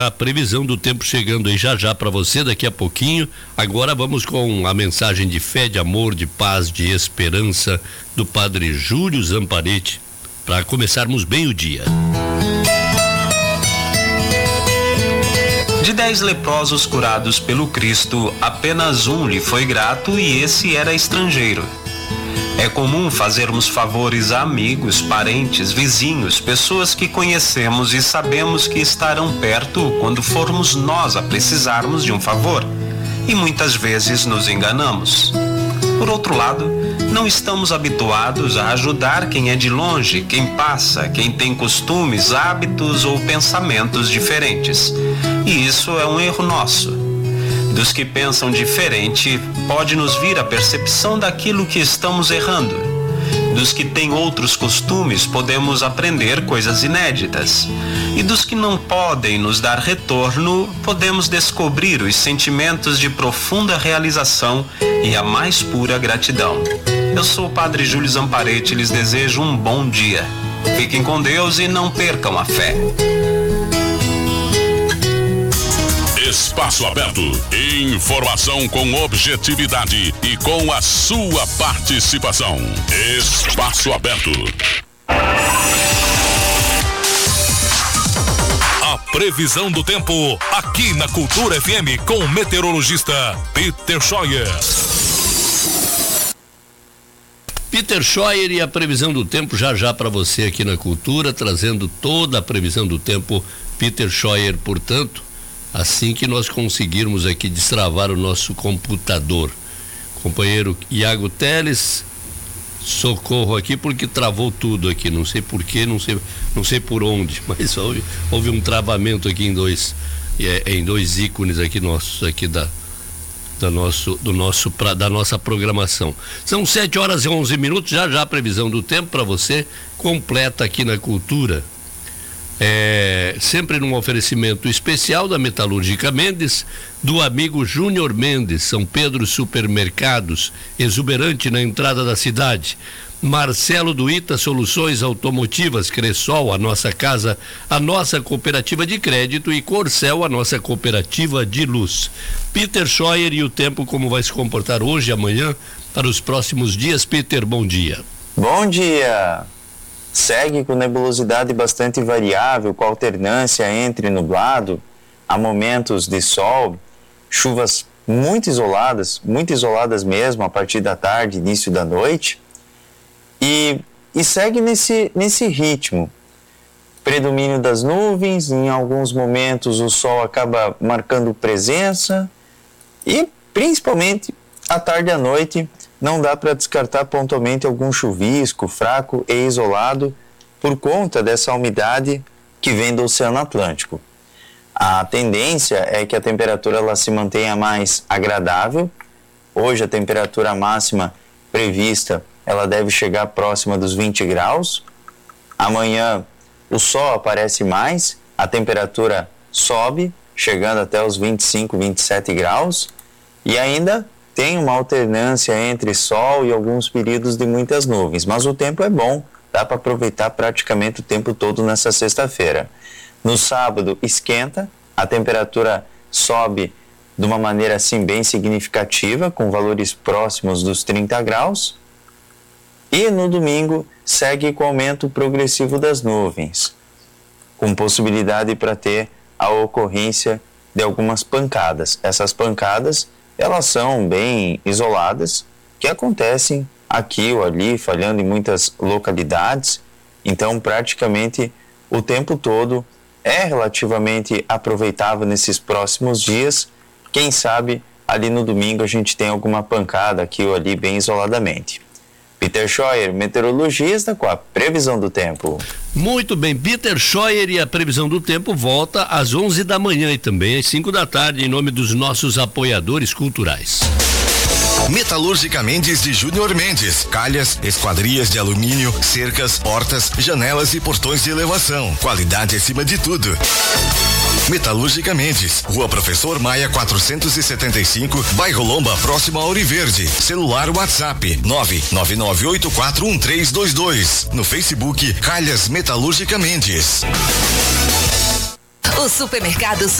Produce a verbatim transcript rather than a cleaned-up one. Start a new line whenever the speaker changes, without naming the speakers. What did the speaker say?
A previsão do tempo chegando aí já já para você daqui a pouquinho. Agora vamos com a mensagem de fé, de amor, de paz, de esperança do Padre Júlio Zamparete, para começarmos bem o dia.
De dez leprosos curados pelo Cristo, apenas um lhe foi grato e esse era estrangeiro. É comum fazermos favores a amigos, parentes, vizinhos, pessoas que conhecemos e sabemos que estarão perto quando formos nós a precisarmos de um favor. E muitas vezes nos enganamos. Por outro lado, não estamos habituados a ajudar quem é de longe, quem passa, quem tem costumes, hábitos ou pensamentos diferentes. E isso é um erro nosso. Dos que pensam diferente, pode nos vir a percepção daquilo que estamos errando. Dos que têm outros costumes, podemos aprender coisas inéditas. E dos que não podem nos dar retorno, podemos descobrir os sentimentos de profunda realização e a mais pura gratidão. Eu sou o Padre Júlio Zamparete e lhes desejo um bom dia. Fiquem com Deus e não percam a fé.
Espaço Aberto. Informação com objetividade e com a sua participação. Espaço Aberto. A previsão do tempo aqui na Cultura F M com o meteorologista Peter Scheuer.
Peter Scheuer e a previsão do tempo já já para você aqui na Cultura, trazendo toda a previsão do tempo. Peter Scheuer, portanto, assim que nós conseguirmos aqui destravar o nosso computador. Companheiro Iago Teles, socorro aqui porque travou tudo aqui, não sei porquê, não sei, não sei por onde, mas houve, houve um travamento aqui em dois, é, em dois ícones aqui nossos, aqui da, da, nosso, do nosso, pra, da nossa programação. São sete horas e onze minutos, já já a previsão do tempo para você, completa aqui na Cultura. É, sempre num oferecimento especial da Metalúrgica Mendes, do amigo Júnior Mendes, São Pedro Supermercados, exuberante na entrada da cidade. Marcelo do Ita Soluções Automotivas, Cressol, a nossa casa, a nossa cooperativa de crédito, e Corcel, a nossa cooperativa de luz. Peter Scheuer e o tempo, como vai se comportar hoje e amanhã para os próximos dias. Peter, bom dia.
Bom dia. Segue com nebulosidade bastante variável, com alternância entre nublado, há momentos de sol, chuvas muito isoladas, muito isoladas mesmo, a partir da tarde, início da noite, e, e segue nesse, nesse ritmo. Predomínio das nuvens, em alguns momentos o sol acaba marcando presença, e principalmente à tarde e à noite, não dá para descartar pontualmente algum chuvisco fraco e isolado por conta dessa umidade que vem do Oceano Atlântico. A tendência é que a temperatura ela se mantenha mais agradável. Hoje a temperatura máxima prevista ela deve chegar próxima dos vinte graus. Amanhã o sol aparece mais, a temperatura sobe, chegando até os vinte e cinco, vinte e sete graus, e ainda tem uma alternância entre sol e alguns períodos de muitas nuvens, mas o tempo é bom, dá para aproveitar praticamente o tempo todo nessa sexta-feira. No sábado esquenta, a temperatura sobe de uma maneira assim bem significativa, com valores próximos dos trinta graus, e no domingo segue com aumento progressivo das nuvens, com possibilidade para ter a ocorrência de algumas pancadas. Essas pancadas elas são bem isoladas, que acontecem aqui ou ali, falhando em muitas localidades. Então, praticamente o tempo todo é relativamente aproveitável nesses próximos dias. Quem sabe ali no domingo a gente tem alguma pancada aqui ou ali bem isoladamente. Peter Scheuer, meteorologista, com a previsão do tempo.
Muito bem, Peter Scheuer e a previsão do tempo volta às onze da manhã e também às cinco da tarde, em nome dos nossos apoiadores culturais.
Metalúrgica Mendes de Júnior Mendes, calhas, esquadrias de alumínio, cercas, portas, janelas e portões de elevação. Qualidade acima de tudo. Metalúrgica Mendes, Rua Professor Maia quatrocentos e setenta e cinco, Bairro Lomba, próximo a Ouro Verde. Celular WhatsApp nove nove nove oito quatro um três dois dois. No Facebook, Calhas Metalúrgica Mendes.
O supermercado